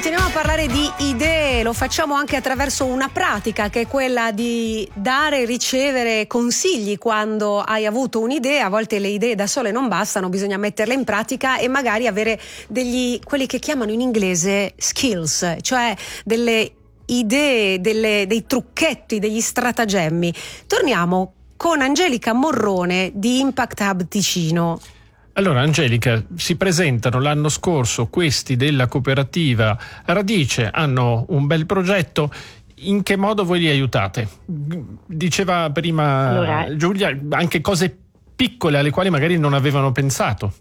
Continuiamo a parlare di idee, lo facciamo anche attraverso una pratica che è quella di dare e ricevere consigli quando hai avuto un'idea. A volte le idee da sole non bastano, bisogna metterle in pratica e magari avere quelli che chiamano in inglese skills, cioè delle idee, dei trucchetti, degli stratagemmi. Torniamo con Angelica Morrone di Impact Hub Ticino. Allora Angelica, si presentano l'anno scorso questi della cooperativa Radice, hanno un bel progetto, in che modo voi li aiutate? Diceva prima Giulia anche cose piccole alle quali magari non avevano pensato.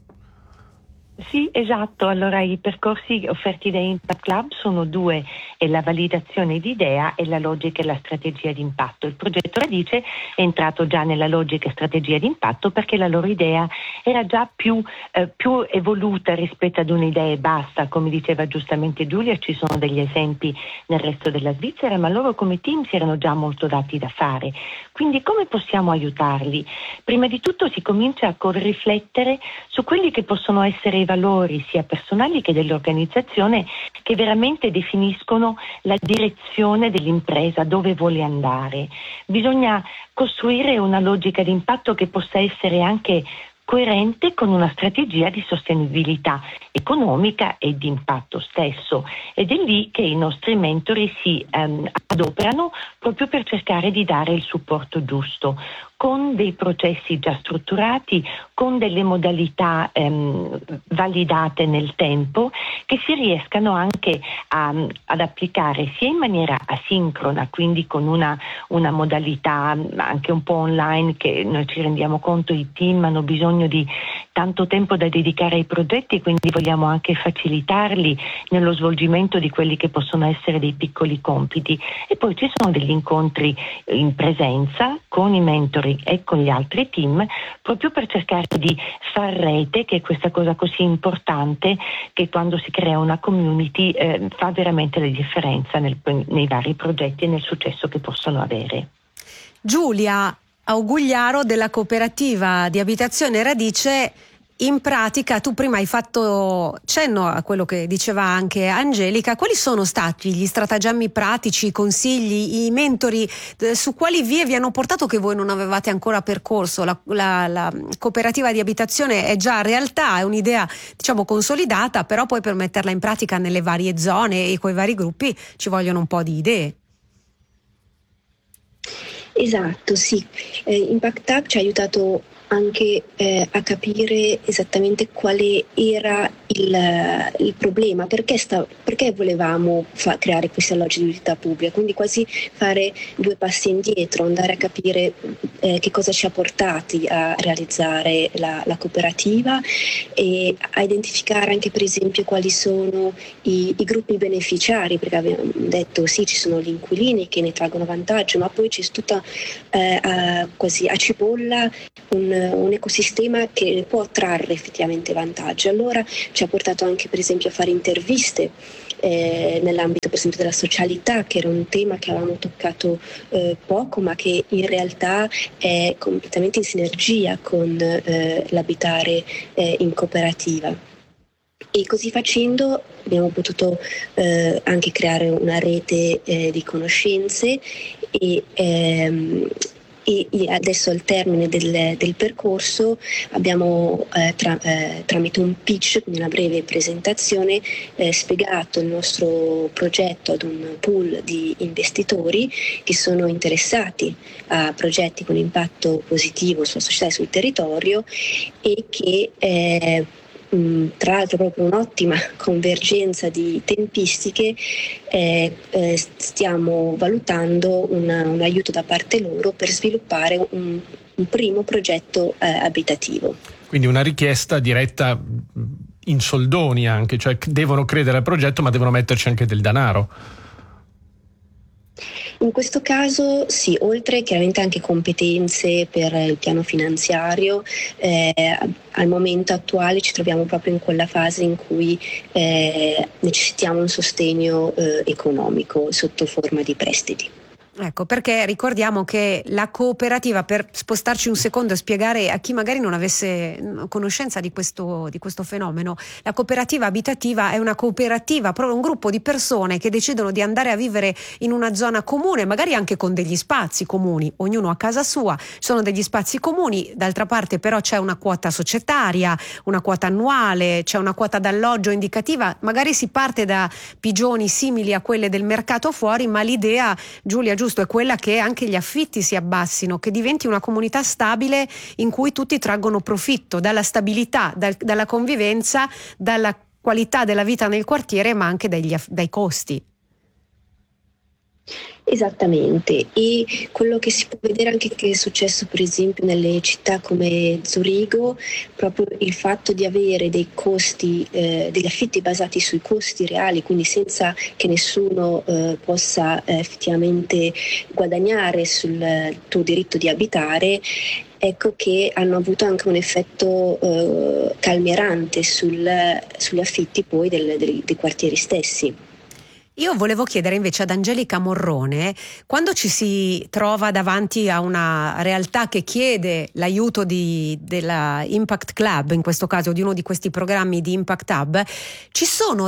Sì, esatto. Allora i percorsi offerti da Impact Lab sono due: è la validazione di idea e la logica e la strategia di impatto. Il progetto Radice è entrato già nella logica e strategia di impatto perché la loro idea era già più evoluta rispetto ad un'idea e basta. Come diceva giustamente Giulia, ci sono degli esempi nel resto della Svizzera, ma loro come team si erano già molto dati da fare. Quindi come possiamo aiutarli? Prima di tutto si comincia con riflettere su quelli che possono essere i valori sia personali che dell'organizzazione che veramente definiscono la direzione dell'impresa, dove vuole andare. Bisogna costruire una logica di impatto che possa essere anche coerente con una strategia di sostenibilità economica e di impatto stesso, ed è lì che i nostri mentori si adoperano proprio per cercare di dare il supporto giusto, con dei processi già strutturati, con delle modalità validate nel tempo, che si riescano anche ad applicare sia in maniera asincrona, quindi con una modalità anche un po' online, che noi ci rendiamo conto i team hanno bisogno di tanto tempo da dedicare ai progetti, quindi vogliamo anche facilitarli nello svolgimento di quelli che possono essere dei piccoli compiti. E poi ci sono degli incontri in presenza con i mentori e con gli altri team, proprio per cercare di far rete, che è questa cosa così importante che quando si crea una community fa veramente la differenza nei vari progetti e nel successo che possono avere. Giulia Augugliaro della cooperativa di abitazione Radice, in pratica tu prima hai fatto cenno a quello che diceva anche Angelica. Quali sono stati gli stratagemmi pratici, i consigli, i mentori su quali vie vi hanno portato che voi non avevate ancora percorso? La cooperativa di abitazione è già realtà, è un'idea diciamo consolidata, però poi per metterla in pratica nelle varie zone e coi vari gruppi ci vogliono un po' di idee. Esatto, sì. Impact Hub ci ha aiutato anche a capire esattamente quale era il problema, perché volevamo creare questi alloggi di utilità pubblica, quindi quasi fare due passi indietro, andare a capire che cosa ci ha portati a realizzare la cooperativa e a identificare anche per esempio quali sono i gruppi beneficiari, perché abbiamo detto sì, ci sono gli inquilini che ne traggono vantaggio, ma poi c'è tutta quasi a cipolla un ecosistema che ne può trarre effettivamente vantaggio. Allora ci ha portato anche per esempio a fare interviste nell'ambito per esempio della socialità, che era un tema che avevamo toccato poco, ma che in realtà è completamente in sinergia con l'abitare in cooperativa. E così facendo abbiamo potuto anche creare una rete di conoscenze e adesso al termine del percorso abbiamo tramite un pitch, quindi una breve presentazione, spiegato il nostro progetto ad un pool di investitori che sono interessati a progetti con impatto positivo sulla società e sul territorio e che tra l'altro proprio un'ottima convergenza di tempistiche, stiamo valutando un aiuto da parte loro per sviluppare un primo progetto abitativo. Quindi una richiesta diretta in soldoni anche, cioè devono credere al progetto ma devono metterci anche del denaro. In questo caso sì, oltre chiaramente anche competenze per il piano finanziario, al momento attuale ci troviamo proprio in quella fase in cui necessitiamo un sostegno economico sotto forma di prestiti. Ecco, perché ricordiamo che la cooperativa, per spostarci un secondo e spiegare a chi magari non avesse conoscenza di questo fenomeno, la cooperativa abitativa è una cooperativa, proprio un gruppo di persone che decidono di andare a vivere in una zona comune, magari anche con degli spazi comuni, ognuno a casa sua, sono degli spazi comuni, d'altra parte però c'è una quota societaria, una quota annuale, c'è una quota d'alloggio indicativa, magari si parte da pigioni simili a quelle del mercato fuori, ma l'idea, Giulia, giusto, è quella che anche gli affitti si abbassino, che diventi una comunità stabile in cui tutti traggono profitto dalla stabilità, dalla convivenza, dalla qualità della vita nel quartiere, ma anche dai costi. Esattamente, e quello che si può vedere anche che è successo per esempio nelle città come Zurigo, proprio il fatto di avere dei costi, degli affitti basati sui costi reali, quindi senza che nessuno possa effettivamente guadagnare sul tuo diritto di abitare, ecco che hanno avuto anche un effetto calmierante sugli affitti poi dei quartieri stessi. Io volevo chiedere invece ad Angelica Morrone, quando ci si trova davanti a una realtà che chiede l'aiuto della Impact Club, in questo caso di uno di questi programmi di Impact Hub, ci sono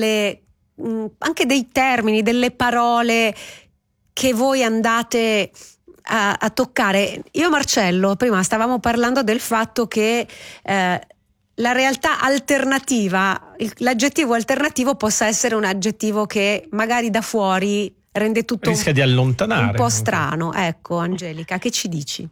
anche dei termini, delle parole che voi andate a toccare. Io e Marcello prima stavamo parlando del fatto che la realtà alternativa, l'aggettivo alternativo possa essere un aggettivo che magari da fuori rende tutto rischia di allontanare, un po' strano. Ecco, Angelica, che ci dici?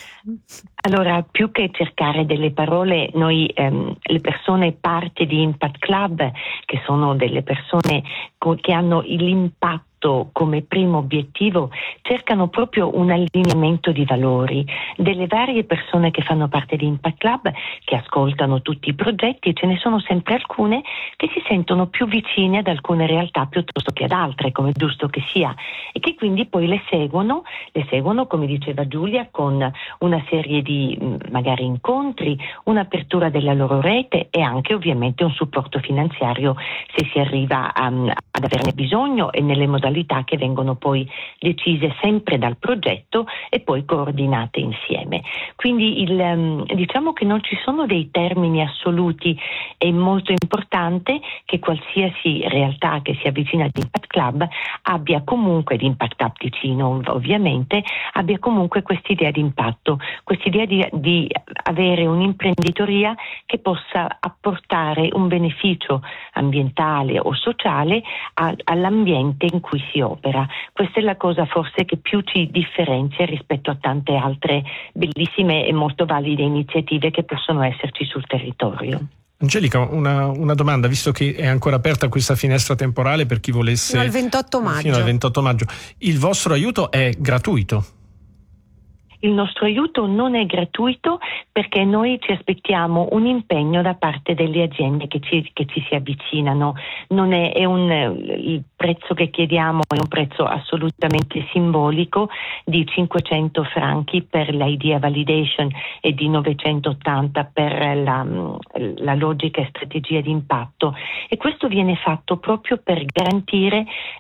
Allora, più che cercare delle parole, noi le persone parte di Impact Club, che sono delle persone che hanno l'impatto come primo obiettivo, cercano proprio un allineamento di valori delle varie persone che fanno parte di Impact Club, che ascoltano tutti i progetti, e ce ne sono sempre alcune che si sentono più vicine ad alcune realtà piuttosto che ad altre, come è giusto che sia, e che quindi poi le seguono, come diceva Giulia, con una serie di magari incontri, un'apertura della loro rete e anche ovviamente un supporto finanziario se si arriva ad averne bisogno, e nelle modalità che vengono poi decise sempre dal progetto e poi coordinate insieme. Quindi diciamo che non ci sono dei termini assoluti. È molto importante che qualsiasi realtà che si avvicina ad Impact Club abbia comunque, di Impact Hub Ticino ovviamente, abbia comunque quest'idea di impatto, quest'idea di avere un'imprenditoria che possa apportare un beneficio ambientale o sociale all'ambiente in cui si opera. Questa è la cosa forse che più ci differenzia rispetto a tante altre bellissime e molto valide iniziative che possono esserci sul territorio. Angelica, una domanda, visto che è ancora aperta questa finestra temporale per chi volesse... Fino al 28 maggio. Fino al 28 maggio. Il vostro aiuto è gratuito? Il nostro aiuto non è gratuito, perché noi ci aspettiamo un impegno da parte delle aziende che ci si avvicinano. Non è il prezzo che chiediamo è un prezzo assolutamente simbolico di 500 franchi per l'idea validation e di 980 per la logica e strategia di impatto, e questo viene fatto proprio per garantire